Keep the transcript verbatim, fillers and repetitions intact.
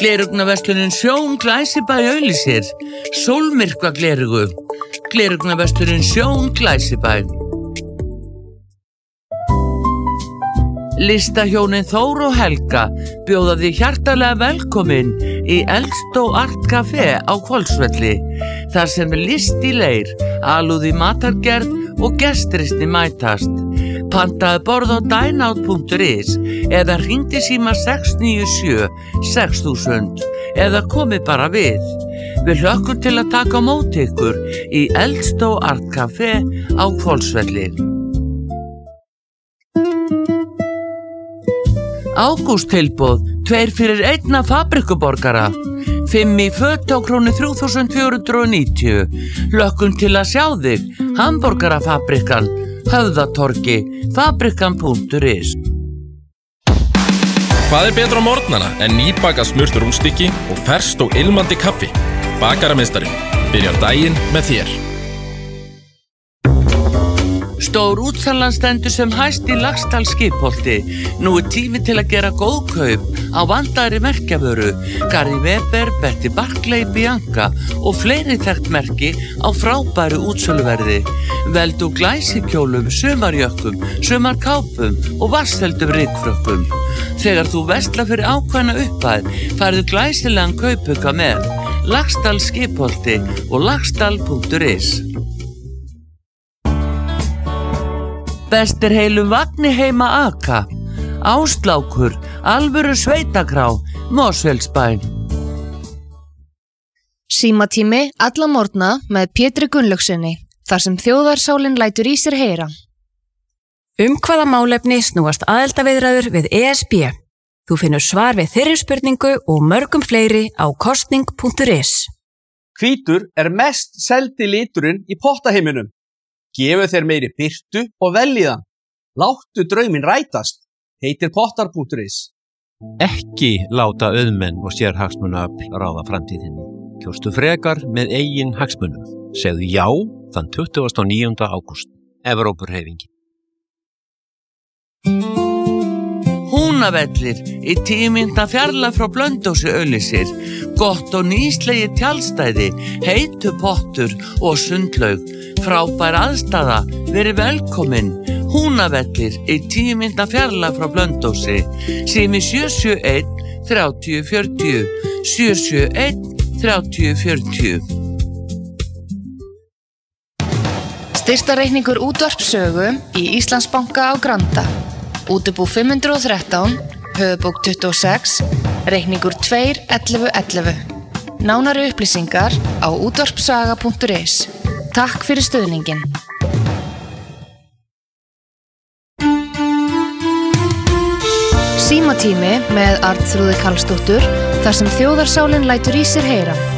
Glerugnaverslunin Sjón Glæsibæ auglýsir sólmyrkva glerugu. Glerugnaverslunin Sjón Glæsibæ. Listahjónin Þór og Helga bjóða því hjartalega velkomin í Eldstó Art Café á Hvolsvelli, þar sem er list í leir, alúð í matargerð og gestristi mætast. Pantaðu borð á dineout punktur is eða hringdu í síma sex níu sjö sex þúsund eða komið bara við. Við hlökkum til að taka á móti ykkur í Eldstó Art Café á Hvolsvelli. Ágústtilboð, tveir fyrir einna fabrikuborgara. Fimm í föt á krónu þrjú þúsund fjögur hundruð níutíu. Lökkum til að sjá þig, Hamborgarafabrikan, Höfðatorgi, fabrikan punktur is. Hvað er betra á morgnana en nýbakað smurt rúnstykki og ferskt og ilmandi kaffi? Bakarameistarinn byrjar daginn með þér. Stór útsalan stendur sem hæst í Laxdal skipholti. Nú er tími til að gera góð kaup á vandaðri merkjavöru. Gary Weber, Betty Barclay, Bianca og fleiri þekkt merki á frábæru útsöluverði. Veldu glæsikjólum, sumarjökkum, sumarkápum og vatnsfeldum rykfrökkum. Þegar þú verslar fyrir ákveðna upphæð, færðu glæsilegan kaupauka með. Laxdal skipholti og laxdal punktur is. Bestir heilum vagni heima aka. Áslákur, alvöru sveitakrá, Mosfellsbæ. Símatími alla morgna með Pétri Gunnlaugsssyni, þar sem þjóðarsálin lætur í sér heyra. Um hvaða málefni snúast aðildarviðræður við E S B? Þú finnur svar við þeirri spurningu og mörgum fleiri á kosning punktur is. Hvítur er mest seldi liturinn í pottaheiminum. Gefu þeir meiri birtu og veljiðan. Láttu drauminn rætast, heitir pottar punktur is. Ekki láta auðmenn og sérhagsmunaöfl ráða framtíðinni. Kjóstu frekar með eigin hagsmunum. Segðu já þann tuttugasta og níunda ágúst. Evrópuhreyfingin. Húnavellir í tíu mínútna fjarlægð frá Blönduósi auglýsir. Gott og nýslegið tjaldstæði, heitu pottur og sundlaug. Frábær aðstaða, verið velkomin. Húnavellir í tíu mínútna fjarlægð frá Blönduósi. Sími sjö sjö einn þrjátíu fjörutíu, sjö sjö einn þrjátíu fjörutíu. Styrktarreikningur útvarpssögu í Íslandsbanka á Granda. Útibú fimm hundruð og þrettán, höfuðbók tuttugu og sex, reikningur tveir ellefu ellefu. Nánari upplýsingar á útvarpssaga punktur is. Takk fyrir stuðningin. Símatími með Arnþrúði Karlsdóttur, þar sem þjóðarsálin lætur í sér heyra.